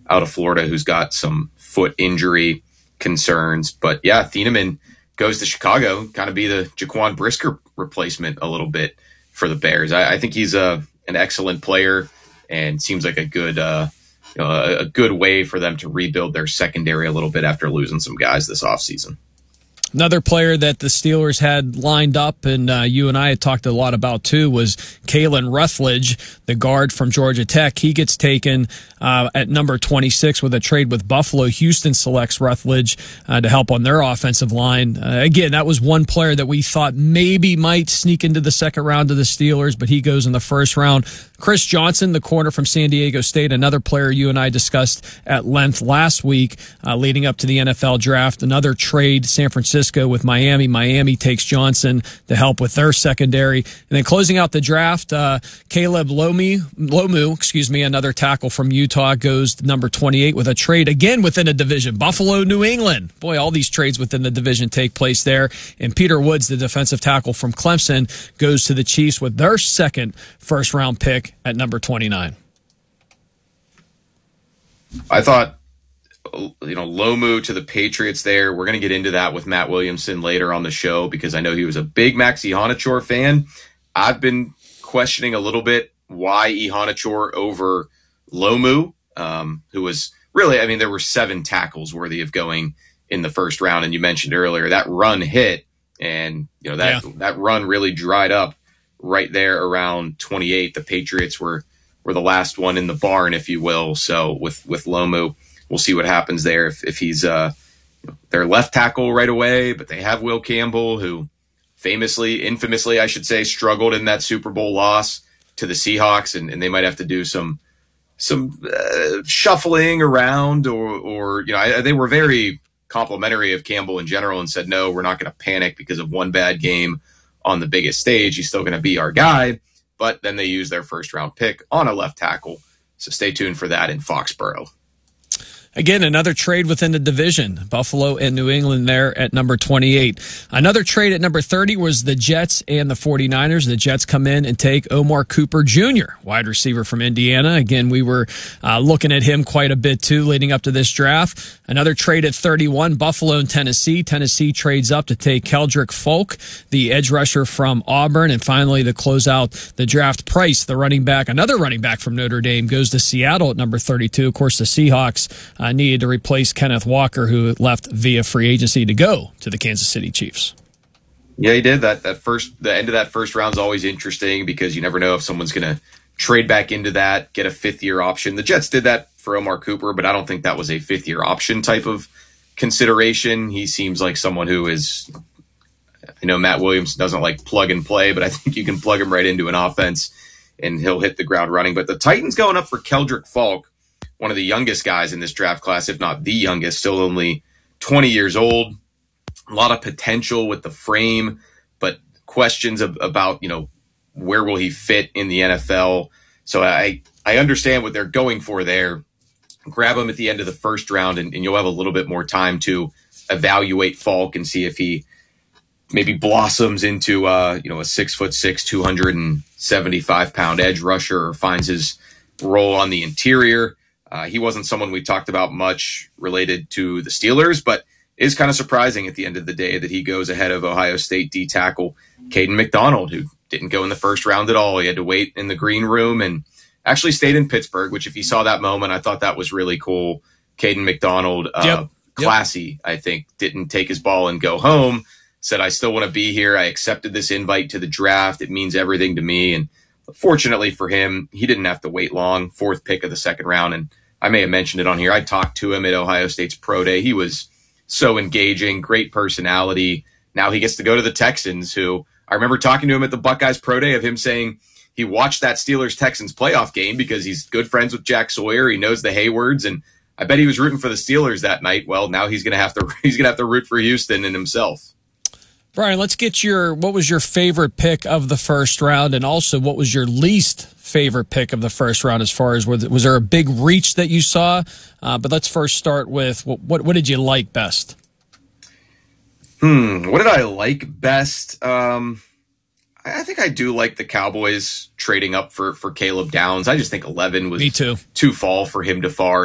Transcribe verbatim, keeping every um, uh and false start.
out of Florida who's got some foot injury concerns. But yeah, Thieneman goes to Chicago, kind of be the Jaquan Brisker replacement a little bit for the Bears. I, I think he's a an excellent player and seems like a good uh, you know, a, a good way for them to rebuild their secondary a little bit after losing some guys this offseason. Another player that the Steelers had lined up, and uh, you and I had talked a lot about too, was Kalen Rutledge, the guard from Georgia Tech. He gets taken uh, at number twenty-six with a trade with Buffalo. Houston selects Rutledge uh, to help on their offensive line. Uh, again, that was one player that we thought maybe might sneak into the second round of the Steelers, but he goes in the first round. Chris Johnson, the corner from San Diego State, another player you and I discussed at length last week uh, leading up to the N F L draft. Another trade, San Francisco with Miami. Miami takes Johnson to help with their secondary. And then closing out the draft, uh, Caleb Lomu, Lomu, excuse me, another tackle from Utah, goes to number twenty-eight with a trade again within a division. Buffalo, New England. Boy, all these trades within the division take place there. And Peter Woods, the defensive tackle from Clemson, goes to the Chiefs with their second first-round pick at number twenty-nine. I thought, you know, Lomu to the Patriots there. We're going to get into that with Matt Williamson later on the show because I know he was a big Max Ihanachor fan. I've been questioning a little bit why Ihanachor over Lomu, um, who was really, I mean, there were seven tackles worthy of going in the first round. And you mentioned earlier that run hit and, you know, that, yeah. that run really dried up right there around twenty-eight. The Patriots were, were the last one in the barn, if you will. So with, with Lomu, we'll see what happens there if, if he's uh, their left tackle right away. But they have Will Campbell, who famously, infamously, I should say, struggled in that Super Bowl loss to the Seahawks, and, and they might have to do some some uh, shuffling around, or, or you know, I, they were very complimentary of Campbell in general and said, no, we're not going to panic because of one bad game on the biggest stage. He's still going to be our guy. But then they use their first round pick on a left tackle. So stay tuned for that in Foxborough. Again, another trade within the division. Buffalo and New England there at number twenty-eight. Another trade at number thirty was the Jets and the 49ers. The Jets come in and take Omar Cooper Junior, wide receiver from Indiana. Again, we were uh, looking at him quite a bit, too, leading up to this draft. Another trade at thirty-one, Buffalo and Tennessee. Tennessee trades up to take Keldrick Folk, the edge rusher from Auburn. And finally, to close out the draft, Price, the running back, another running back from Notre Dame, goes to Seattle at number thirty-two. Of course, the Seahawks uh, needed to replace Kenneth Walker, who left via free agency to go to the Kansas City Chiefs. Yeah, he did. That that first, the end of that first round is always interesting because you never know if someone's going to trade back into that, get a fifth year option. The Jets did that for Omar Cooper, but I don't think that was a fifth year option type of consideration. He seems like someone who is, I know Matt Williamson doesn't like plug and play, but I think you can plug him right into an offense and he'll hit the ground running. But the Titans going up for Keldrick Folk, one of the youngest guys in this draft class, if not the youngest, still only twenty years old. A lot of potential with the frame, but questions of, about, you know, where will he fit in the N F L? So I, I understand what they're going for there. Grab him at the end of the first round, and, and you'll have a little bit more time to evaluate Falk and see if he maybe blossoms into, uh, you know, a six foot six, two hundred seventy-five pound edge rusher, or finds his role on the interior. Uh, he wasn't someone we talked about much related to the Steelers, but is kind of surprising at the end of the day that he goes ahead of Ohio State D tackle Caden McDonald, who didn't go in the first round at all. He had to wait in the green room and actually stayed in Pittsburgh, which if you saw that moment, I thought that was really cool. Caden McDonald, uh, yep. classy, yep. I think, didn't take his ball and go home, said, I still want to be here. I accepted this invite to the draft. It means everything to me. And fortunately for him, he didn't have to wait long. Fourth pick of the second round. And I may have mentioned it on here. I talked to him at Ohio State's Pro Day. He was so engaging, great personality. Now he gets to go to the Texans, who I remember talking to him at the Buckeyes Pro Day of him saying he watched that Steelers-Texans playoff game because he's good friends with Jack Sawyer. He knows the Haywards, and I bet he was rooting for the Steelers that night. Well, now he's going to have to he's going to have to root for Houston and himself. Brian, let's get your, what was your favorite pick of the first round, and also what was your least favorite pick of the first round as far as, was, was there a big reach that you saw? Uh, but let's first start with, what, what what did you like best? Hmm, what did I like best? Um, I think I do like the Cowboys trading up for, for Caleb Downs. I just think eleven was Me too. too fall for him to fall.